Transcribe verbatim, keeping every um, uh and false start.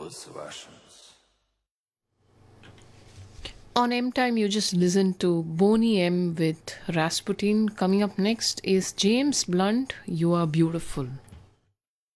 those versions. On M Time, you just listened to Boney M with Rasputin. Coming up next is James Blunt, You Are Beautiful.